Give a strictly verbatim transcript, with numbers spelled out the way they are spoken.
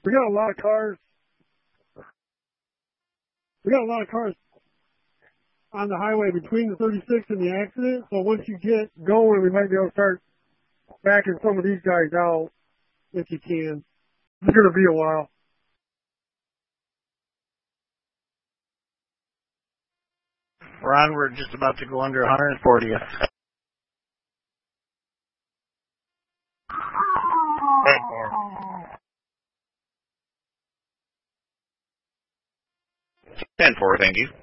We got a lot of cars. We got a lot of cars on the highway between the thirty-six and the accident. So once you get going, we might be able to start backing some of these guys out if you can. It's going to be a while. Ron, we're just about to go under one fortieth. ten four, thank you.